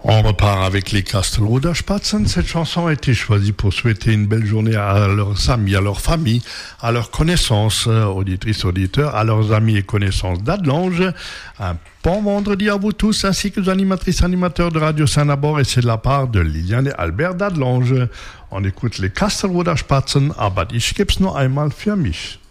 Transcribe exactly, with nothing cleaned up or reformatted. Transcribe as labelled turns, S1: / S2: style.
S1: On repart avec les Kastelruther Spatzen. Cette chanson a été choisie pour souhaiter une belle journée à leurs amis, à leurs familles, à leurs connaissances, auditrices, auditeurs, à leurs amis et connaissances d'Adelange. Un bon vendredi à vous tous, ainsi que aux animatrices, animateurs de Radio Saint-Nabor, et c'est de la part de Liliane et Albert d'Adelange. On écoute les Kastelruther Spatzen, aber ich gib's nur einmal für mich.